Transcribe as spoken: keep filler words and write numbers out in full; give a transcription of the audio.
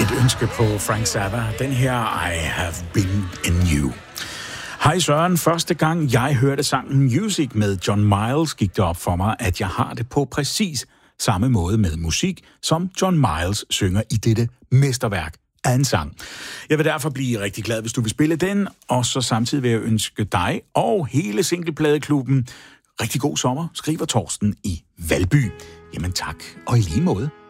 Et ønske på Frank Zappa. Den her, I Have Been In You. Hej Søren, første gang jeg hørte sangen Music med John Miles, gik det op for mig, at jeg har det på præcis samme måde med musik, som John Miles synger i dette mesterværk af en sang. Jeg vil derfor blive rigtig glad, hvis du vil spille den, og så samtidig vil jeg ønske dig og hele Singlepladeklubben rigtig god sommer, skriver Torsten i Valby. Jamen tak, og i lige måde.